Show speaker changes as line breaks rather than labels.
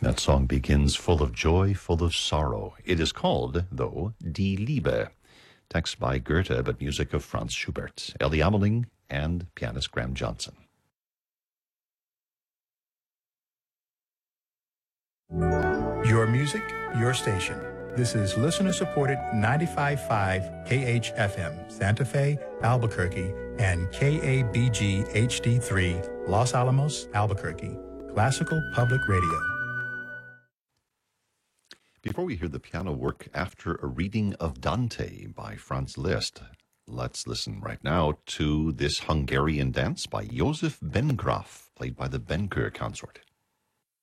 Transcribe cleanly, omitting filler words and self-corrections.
That song begins full of joy, full of sorrow. It is called, though, Die Liebe. Text by Goethe, but music of Franz Schubert, Ellie Ameling, and pianist Graham Johnson.
Your music, your station. This is listener-supported 95.5 KHFM, Santa Fe, Albuquerque, and KABG HD3, Los Alamos, Albuquerque. Classical Public Radio.
Before we hear the piano work after a reading of Dante by Franz Liszt, let's listen right now to this Hungarian dance by Josef Bengraf, played by the Benker Consort.